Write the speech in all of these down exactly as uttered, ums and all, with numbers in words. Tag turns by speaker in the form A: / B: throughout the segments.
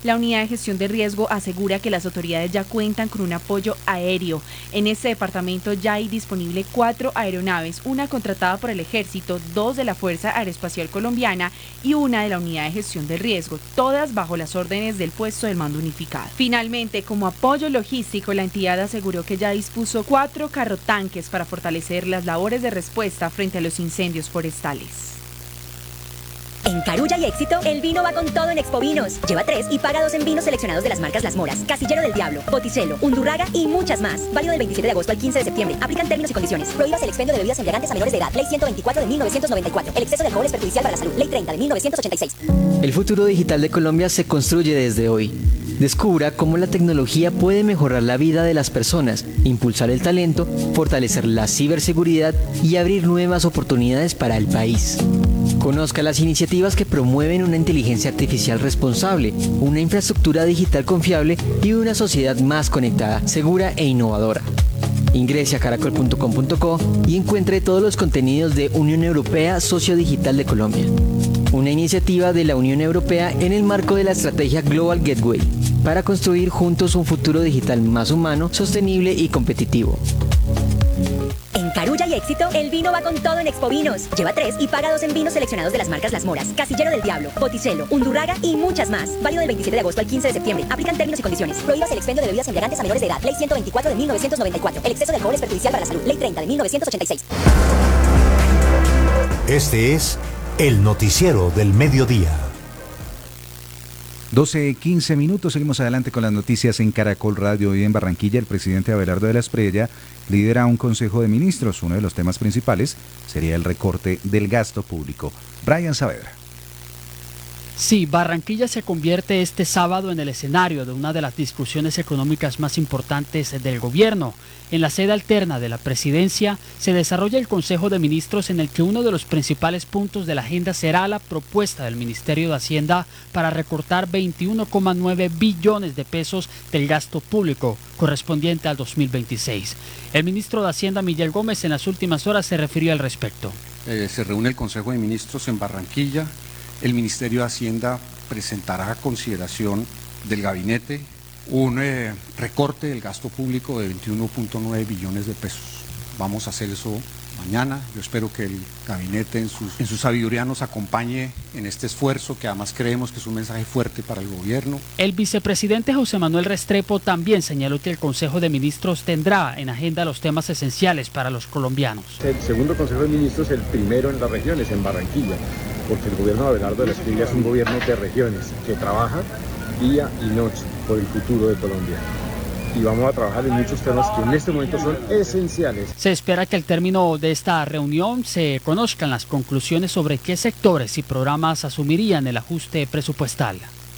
A: La unidad de gestión de riesgo asegura que las autoridades ya cuentan con un apoyo aéreo. En este departamento ya hay disponible cuatro aeronaves, una contratada por el Ejército, dos de la Fuerza Aeroespacial Colombiana y una de la unidad de gestión del riesgo, todas bajo las órdenes del puesto del mando unificado. Finalmente, como apoyo logístico, la entidad aseguró que ya dispuso cuatro carrotanques para fortalecer las labores de respuesta frente a los incendios forestales.
B: En Carulla y Éxito, el vino va con todo en Expo Vinos. Lleva tres y paga dos en vinos seleccionados de las marcas Las Moras, Casillero del Diablo, Botticello, Undurraga y muchas más. Válido del veintisiete de agosto al quince de septiembre. Aplican términos y condiciones. Prohíbas el expendio de bebidas embriagantes a menores de edad. Ley ciento veinticuatro de mil novecientos noventa y cuatro. El exceso de alcohol es perjudicial para la salud. Ley treinta de mil novecientos ochenta y seis.
C: El futuro digital de Colombia se construye desde hoy. Descubra cómo la tecnología puede mejorar la vida de las personas, impulsar el talento, fortalecer la ciberseguridad y abrir nuevas oportunidades para el país. Conozca las iniciativas que promueven una inteligencia artificial responsable, una infraestructura digital confiable y una sociedad más conectada, segura e innovadora. Ingrese a caracol punto com punto co y encuentre todos los contenidos de Unión Europea Socio Digital de Colombia, una iniciativa de la Unión Europea en el marco de la estrategia Global Gateway, para construir juntos un futuro digital más humano, sostenible y competitivo.
B: En Carulla y Éxito, el vino va con todo en Expo Vinos. Lleva tres y paga dos en vinos seleccionados de las marcas Las Moras, Casillero del Diablo, Botticello, Undurraga y muchas más. Válido del veintisiete de agosto al quince de septiembre. Aplican términos y condiciones. Prohíbas el expendio de bebidas embriagantes a menores de edad. Ley ciento veinticuatro de mil novecientos noventa y cuatro. El exceso de alcohol es perjudicial para la salud. Ley treinta de mil novecientos ochenta y seis.
D: Este es el noticiero del mediodía.
E: doce quince minutos, seguimos adelante con las noticias en Caracol Radio. Hoy en Barranquilla, el presidente Abelardo de la Espriella lidera un consejo de ministros. Uno de los temas principales sería el recorte del gasto público. Brian Saavedra.
F: Sí, Barranquilla se convierte este sábado en el escenario de una de las discusiones económicas más importantes del gobierno. En la sede alterna de la presidencia se desarrolla el Consejo de Ministros, en el que uno de los principales puntos de la agenda será la propuesta del Ministerio de Hacienda para recortar veintiuno coma nueve billones de pesos del gasto público correspondiente al dos mil veintiséis. El ministro de Hacienda, Miguel Gómez, en las últimas horas se refirió al respecto.
G: Eh, se reúne el Consejo de Ministros en Barranquilla. El Ministerio de Hacienda presentará a consideración del gabinete un eh, recorte del gasto público de veintiuno punto nueve billones de pesos. Vamos a hacer eso mañana. Yo espero que el gabinete en, sus, en su sabiduría nos acompañe en este esfuerzo, que además creemos que es un mensaje fuerte para el gobierno.
F: El vicepresidente José Manuel Restrepo también señaló que el Consejo de Ministros tendrá en agenda los temas esenciales para los colombianos.
H: El segundo Consejo de Ministros, el primero en las regiones, en Barranquilla, porque el gobierno de Abelardo de la Espriella es un gobierno de regiones que trabaja día y noche por el futuro de Colombia. Y vamos a trabajar en muchos temas que en este momento son esenciales.
F: Se espera que al término de esta reunión se conozcan las conclusiones sobre qué sectores y programas asumirían el ajuste presupuestal.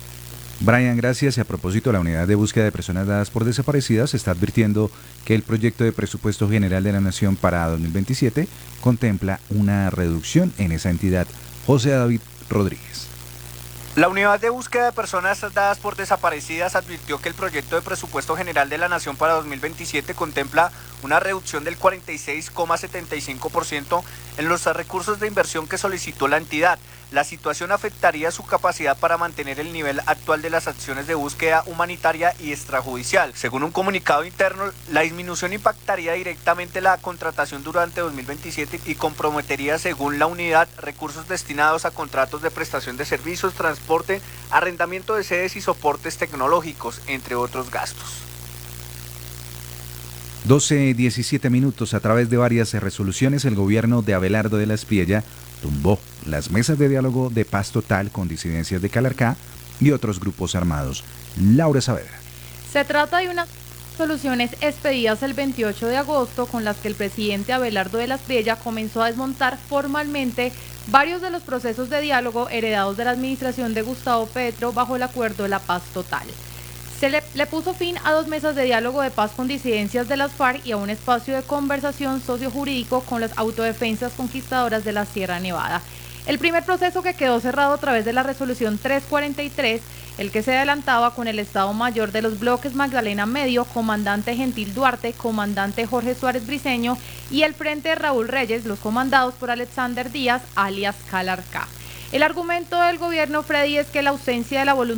E: Brian, gracias. Y a propósito, la Unidad de Búsqueda de Personas Dadas por Desaparecidas está advirtiendo que el proyecto de presupuesto general de la Nación para dos mil veintisiete contempla una reducción en esa entidad. José David Rodríguez.
I: La Unidad de Búsqueda de Personas Dadas por Desaparecidas advirtió que el proyecto de presupuesto general de la Nación para dos mil veintisiete contempla una reducción del cuarenta y seis coma setenta y cinco por ciento en los recursos de inversión que solicitó la entidad. La situación afectaría su capacidad para mantener el nivel actual de las acciones de búsqueda humanitaria y extrajudicial. Según un comunicado interno, la disminución impactaría directamente la contratación durante dos mil veintisiete y comprometería, según la unidad, recursos destinados a contratos de prestación de servicios, transporte, arrendamiento de sedes y soportes tecnológicos, entre otros gastos.
E: doce diecisiete minutos. A través de varias resoluciones, el gobierno de Abelardo de la Espriella tumbó las mesas de diálogo de paz total con disidencias de Calarcá y otros grupos armados. Laura Saavedra.
J: Se trata de unas soluciones expedidas el veintiocho de agosto, con las que el presidente Abelardo de la Espriella comenzó a desmontar formalmente varios de los procesos de diálogo heredados de la administración de Gustavo Petro bajo el acuerdo de la paz total. Se le, le puso fin a dos mesas de diálogo de paz con disidencias de las FARC y a un espacio de conversación sociojurídico con las autodefensas conquistadoras de la Sierra Nevada. El primer proceso, que quedó cerrado a través de la resolución trescientos cuarenta y tres, el que se adelantaba con el Estado Mayor de los bloques Magdalena Medio, comandante Gentil Duarte, comandante Jorge Suárez Briceño, y el Frente de Raúl Reyes, los comandados por Alexander Díaz, alias Calarcá. El argumento del gobierno, Freddy, es que la ausencia de la voluntad